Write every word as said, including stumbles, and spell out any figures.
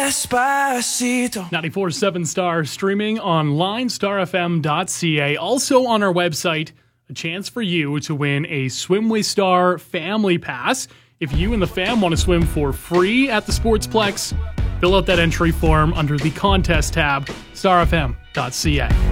Despacito. ninety-four point seven Star, streaming online, star f m dot c a. Also on our website, a chance for you to win a Swim with Star Family Pass. If you and the fam want to swim for free at the Sportsplex, fill out that entry form under the contest tab, star f m dot c a.